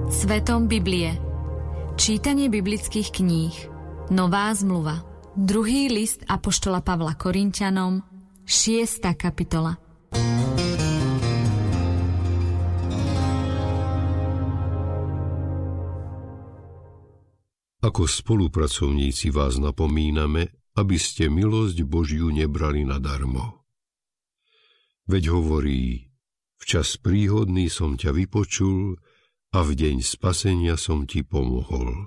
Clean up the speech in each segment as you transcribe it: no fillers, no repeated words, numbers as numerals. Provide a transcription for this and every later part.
Svetom Biblie. Čítanie biblických kníh. Nová zmluva. 2. list apoštola Pavla Korinťanom, 6. kapitola. Ako spolupracovníci vás napomíname, aby ste milosť Božiu nebrali nadarmo. Veď hovorí, včas príhodný som ťa vypočul a v deň spasenia som ti pomohol.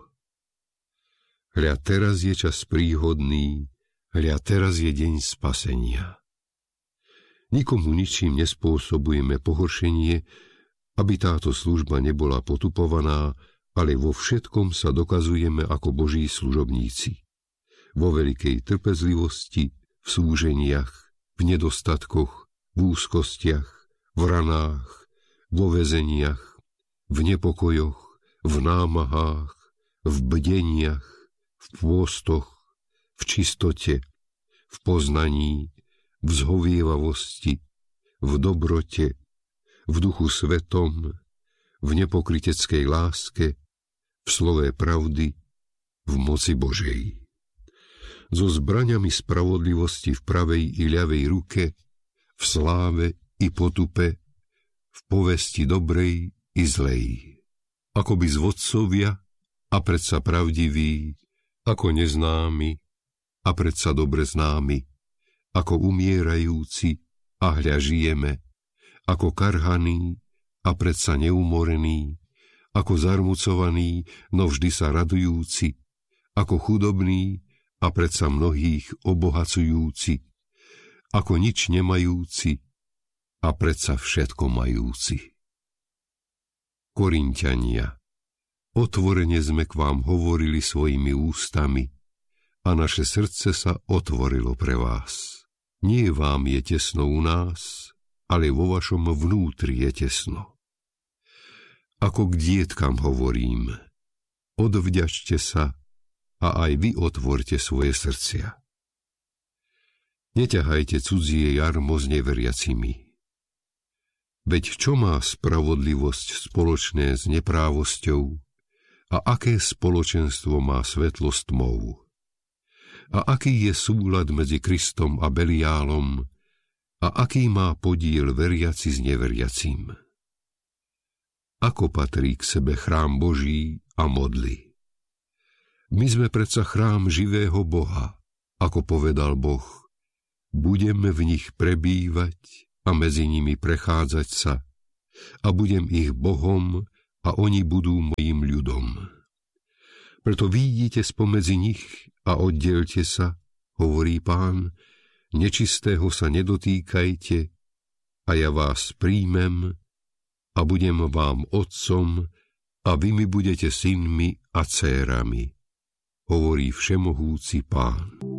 Hľa teraz je čas príhodný, hľa teraz je deň spasenia. Nikomu ničím nespôsobujeme pohoršenie, aby táto služba nebola potupovaná, ale vo všetkom sa dokazujeme ako Boží služobníci. Vo veľkej trpezlivosti, v súženiach, v nedostatkoch, v úzkostiach, v ranách, vo väzeniach, v nepokojoch, v námahách, v bdeniach, v pôstoch, v čistote, v poznaní, v zhovievavosti, v dobrote, v duchu svetom, v nepokryteckej láske, v slove pravdy, v moci Božej. So zbraňami spravodlivosti v pravej i ľavej ruke, v sláve i potupe, v povesti dobrej i zlej. Akoby zvodcovia a predsa pravdiví, ako neznámi a predsa dobre známi, ako umierajúci a hľa žijeme, ako karhaní a predsa neumorení, ako zarmucovaní, no vždy sa radujúci, ako chudobní a predsa mnohých obohacujúci, ako nič nemajúci a predsa všetko majúci. Korinťania, otvorene sme k vám hovorili svojimi ústami a naše srdce sa otvorilo pre vás. Nie vám je tesno u nás, ale vo vašom vnútri je tesno. Ako k dietkam hovorím, odvďačte sa a aj vy otvorte svoje srdcia. Neťahajte cudzie jarmo s neveriacimi. Veď čo má spravodlivosť spoločné s neprávosťou a aké spoločenstvo má svetlo s tmou? A aký je súlad medzi Kristom a Beliálom a aký má podiel veriaci s neveriacím? Ako patrí k sebe chrám Boží a modly? My sme predsa chrám živého Boha, ako povedal Boh. Budeme v nich prebývať a medzi nimi prechádzať sa a budem ich Bohom a oni budú mojím ľudom. Preto výjdite spomedzi nich a oddelte sa, hovorí Pán, nečistého sa nedotýkajte a ja vás príjmem a budem vám otcom a vy mi budete synmi a dcérami, hovorí všemohúci Pán.